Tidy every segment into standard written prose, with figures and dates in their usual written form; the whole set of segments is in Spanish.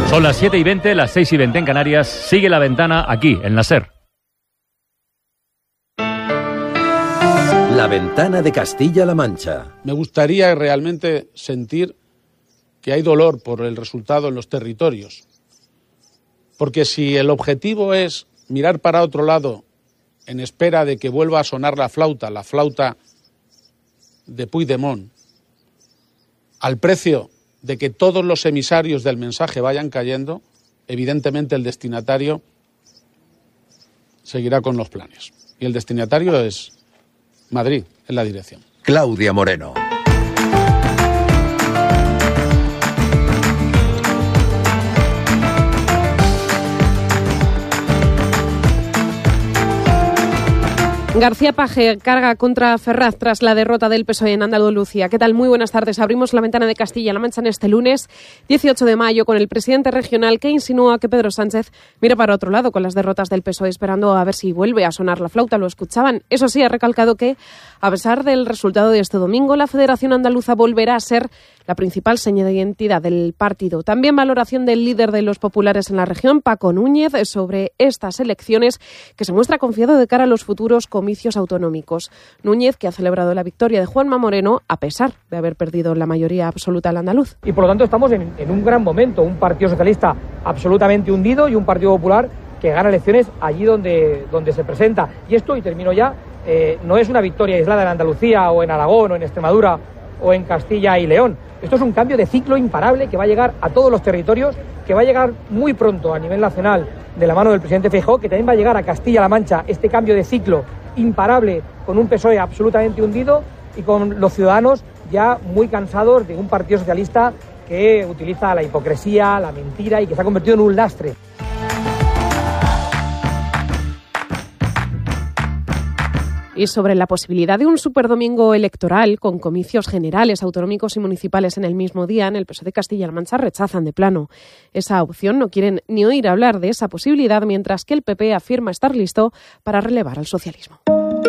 Son las 7:20, las 6:20 en Canarias. Sigue La Ventana aquí, en la SER. La Ventana de Castilla-La Mancha. Me gustaría realmente sentir que hay dolor por el resultado en los territorios. Porque si el objetivo es mirar para otro lado en espera de que vuelva a sonar la flauta de Puigdemont, al precio de que todos los emisarios del mensaje vayan cayendo, evidentemente el destinatario seguirá con los planes. Y el destinatario es Madrid, en la dirección. Claudia Moreno. García Paje carga contra Ferraz tras la derrota del PSOE en Andalucía. ¿Qué tal? Muy buenas tardes. Abrimos La Ventana de Castilla-La Mancha en este lunes 18 de mayo con el presidente regional que insinúa que Pedro Sánchez mira para otro lado con las derrotas del PSOE, esperando a ver si vuelve a sonar la flauta. Lo escuchaban. Eso sí, ha recalcado que, a pesar del resultado de este domingo, la Federación Andaluza volverá a ser la principal seña de identidad del partido. También valoración del líder de los populares en la región, Paco Núñez, sobre estas elecciones, que se muestra confiado de cara a los futuros comicios autonómicos. Núñez, que ha celebrado la victoria de Juanma Moreno, a pesar de haber perdido la mayoría absoluta al andaluz. Y por lo tanto estamos en un gran momento, un Partido Socialista absolutamente hundido y un Partido Popular que gana elecciones allí donde se presenta. Y esto, y termino ya, no es una victoria aislada en Andalucía o en Aragón o en Extremadura o en Castilla y León. Esto es un cambio de ciclo imparable que va a llegar a todos los territorios, que va a llegar muy pronto a nivel nacional de la mano del presidente Feijóo, que también va a llegar a Castilla-La Mancha este cambio de ciclo imparable con un PSOE absolutamente hundido y con los ciudadanos ya muy cansados de un Partido Socialista que utiliza la hipocresía, la mentira y que se ha convertido en un lastre. Y sobre la posibilidad de un superdomingo electoral con comicios generales, autonómicos y municipales en el mismo día, en el PSOE de Castilla-La Mancha rechazan de plano esa opción. No quieren ni oír hablar de esa posibilidad, mientras que el PP afirma estar listo para relevar al socialismo.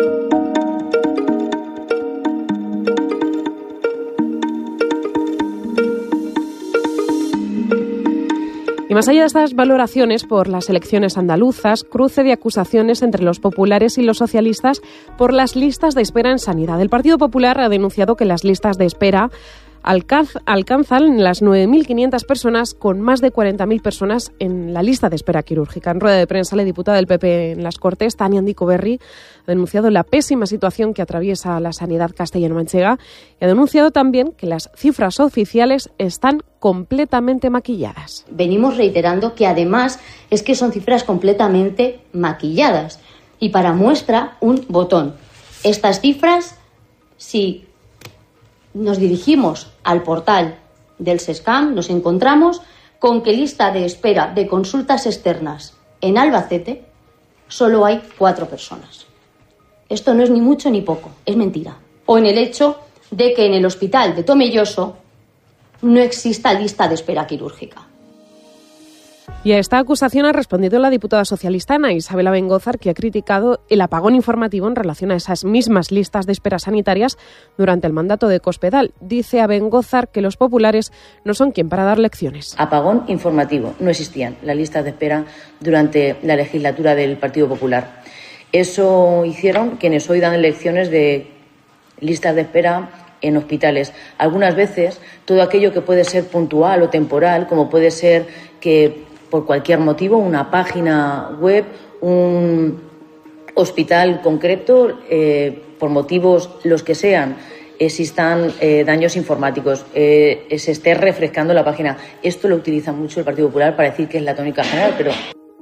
Y más allá de estas valoraciones por las elecciones andaluzas, cruce de acusaciones entre los populares y los socialistas por las listas de espera en sanidad. El Partido Popular ha denunciado que las listas de espera alcanzan las 9.500 personas, con más de 40.000 personas en la lista de espera quirúrgica. En rueda de prensa, la diputada del PP en las Cortes, Tania Andico-Berri, ha denunciado la pésima situación que atraviesa la sanidad castellano-manchega y ha denunciado también que las cifras oficiales están completamente maquilladas. Venimos reiterando que además es que son cifras completamente maquilladas. Y para muestra, un botón. Estas cifras, si nos dirigimos al portal del SESCAM, nos encontramos con que lista de espera de consultas externas en Albacete solo hay 4 personas. Esto no es ni mucho ni poco, es mentira. O en el hecho de que en el hospital de Tomelloso no exista lista de espera quirúrgica. Y a esta acusación ha respondido la diputada socialista Ana Isabel Abengózar, que ha criticado el apagón informativo en relación a esas mismas listas de espera sanitarias durante el mandato de Cospedal. Dice Abengózar que los populares no son quien para dar lecciones. Apagón informativo. No existían las listas de espera durante la legislatura del Partido Popular. Eso hicieron quienes hoy dan lecciones de listas de espera en hospitales. Algunas veces todo aquello que puede ser puntual o temporal, como puede ser que por cualquier motivo, una página web, un hospital concreto, por motivos los que sean, existan daños informáticos, se esté refrescando la página. Esto lo utiliza mucho el Partido Popular para decir que es la tónica general, pero...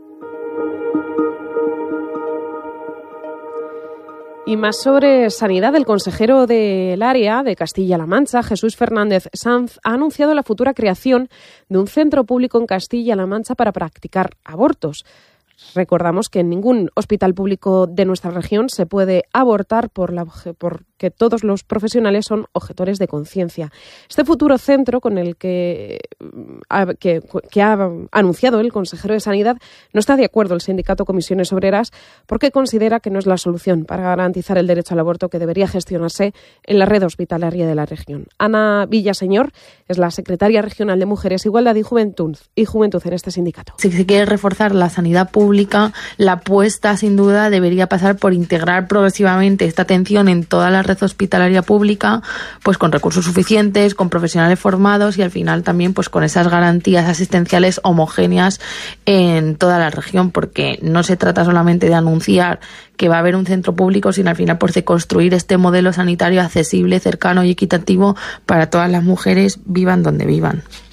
Y más sobre sanidad, el consejero del área de Castilla-La Mancha, Jesús Fernández Sanz, ha anunciado la futura creación de un centro público en Castilla-La Mancha para practicar abortos. Recordamos que en ningún hospital público de nuestra región se puede abortar por que todos los profesionales son objetores de conciencia. Este futuro centro con el que ha anunciado el consejero de Sanidad no está de acuerdo el sindicato Comisiones Obreras porque considera que no es la solución para garantizar el derecho al aborto que debería gestionarse en la red hospitalaria de la región. Ana Villaseñor es la secretaria regional de Mujeres, Igualdad y Juventud en este sindicato. Si se quiere reforzar la sanidad pública, la apuesta sin duda debería pasar por integrar progresivamente esta atención en toda la red hospitalaria pública, pues con recursos suficientes, con profesionales formados y al final también pues con esas garantías asistenciales homogéneas en toda la región, porque no se trata solamente de anunciar que va a haber un centro público, sino al final pues de construir este modelo sanitario accesible, cercano y equitativo para todas las mujeres, vivan donde vivan.